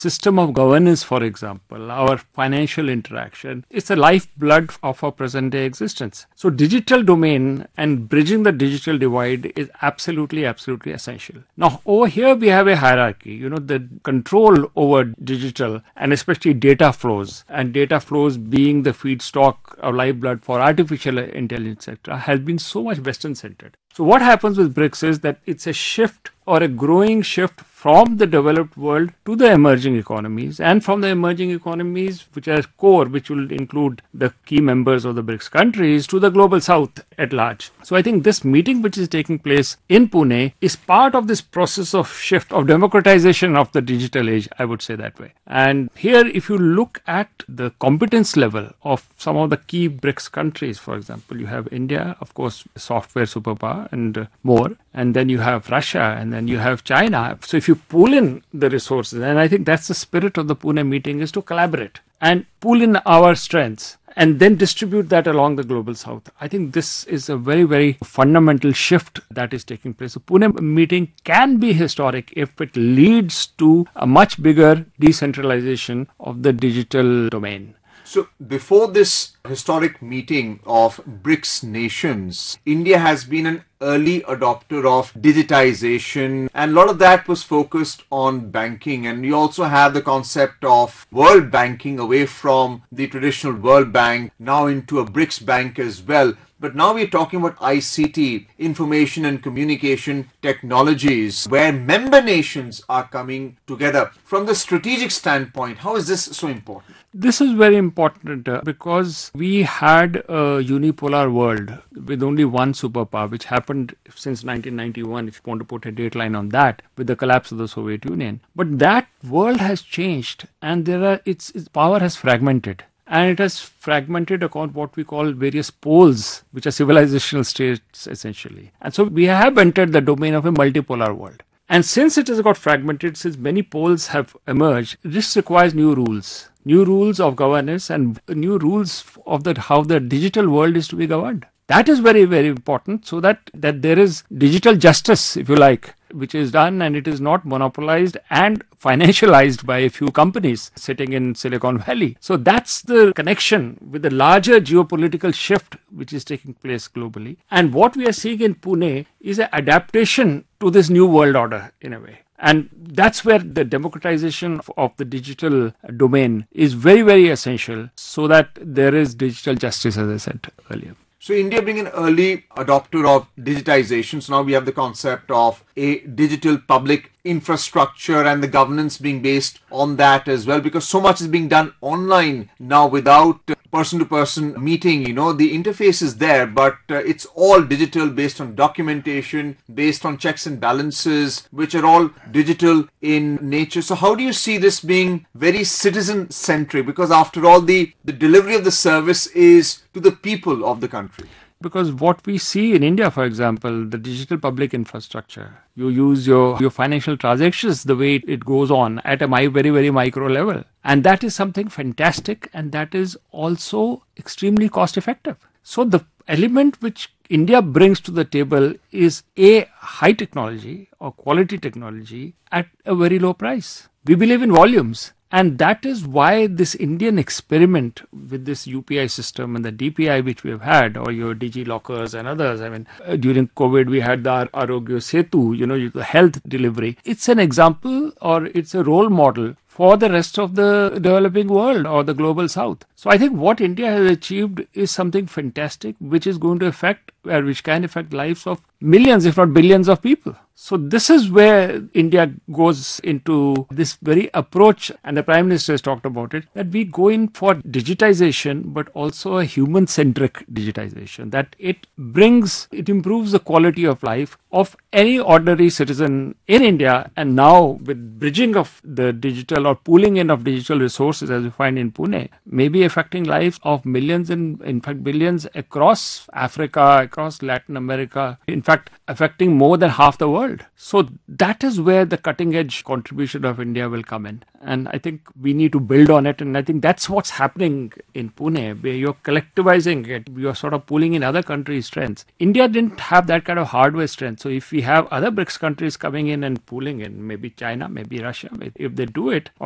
system of governance, for example, our financial interaction, it's the lifeblood of our present day existence. So digital domain and bridging the digital divide is absolutely essential. Now, over here we have a hierarchy, the control over digital and especially data flows, and data flows being the feedstock or lifeblood for artificial intelligence, etc., has been so much Western centered. So what happens with BRICS is that it's a shift or a growing shift from the developed world to the emerging economies, and from the emerging economies, which are core, which will include the key members of the BRICS countries, to the global south at large. So I think this meeting which is taking place in Pune is part of this process of shift, of democratization of the digital age, I would say that way. And here, if you look at the competence level of some of the key BRICS countries, for example, you have India, of course, software superpower and more, and then you have Russia, and then you have China. So if you pool in the resources, and I think that's the spirit of the Pune meeting, is to collaborate and pool in our strengths and then distribute that along the global south. I think this is a very fundamental shift that is taking place. The Pune meeting can be historic if it leads to a much bigger decentralization of the digital domain. So before this historic meeting of BRICS nations, India has been an early adopter of digitization, and a lot of that was focused on banking. And you also have the concept of world banking away from the traditional World Bank now into a BRICS bank as well. But now we're talking about ICT, information and communication technologies, where member nations are coming together. From the strategic standpoint, how is this so important? This is very important because we had a unipolar world with only one superpower, which happened since 1991, if you want to put a dateline on that, with the collapse of the Soviet Union. But that world has changed, and its power has fragmented. And it has fragmented according what we call various poles, which are civilizational states essentially. And so we have entered the domain of a multipolar world. And since it has got fragmented, since many poles have emerged, this requires new rules of governance and new rules of how the digital world is to be governed. That is very important, so that there is digital justice, if you like, which is done, and it is not monopolized and financialized by a few companies sitting in Silicon Valley. So that's the connection with the larger geopolitical shift which is taking place globally. And what we are seeing in Pune is an adaptation to this new world order in a way. And that's where the democratization of the digital domain is very essential, so that there is digital justice, as I said earlier. So India being an early adopter of digitization, so now we have the concept of a digital public infrastructure and the governance being based on that as well, because so much is being done online now without person-to-person meeting. The interface is there, but it's all digital, based on documentation, based on checks and balances, which are all digital in nature. So how do you see this being very citizen-centric? Because after all, the delivery of the service is to the people of the country. Because what we see in India, for example, the digital public infrastructure, you use your financial transactions the way it goes on at a very micro level. And that is something fantastic, and that is also extremely cost effective. So the element which India brings to the table is a high technology or quality technology at a very low price. We believe in volumes. And that is why this Indian experiment with this UPI system and the DPI which we have had, or your DigiLockers and others. I mean, during COVID, we had the Arogya Setu, the health delivery. It's an example, or it's a role model for the rest of the developing world or the global south. So I think what India has achieved is something fantastic, which is going to which can affect lives of millions, if not billions of people. So this is where India goes into this very approach, and the Prime Minister has talked about it, that we go in for digitization, but also a human-centric digitization, that it improves the quality of life of any ordinary citizen in India. And now with bridging of the digital or pooling in of digital resources, as we find in Pune, maybe affecting lives of millions and in fact billions across Africa, across Latin America, in fact affecting more than half the world. So that is where the cutting edge contribution of India will come in. And I think we need to build on it. And I think that's what's happening in Pune, where you're collectivizing it. You're sort of pulling in other countries' strengths. India didn't have that kind of hardware strength. So if we have other BRICS countries coming in and pulling in, maybe China, maybe Russia, if they do it,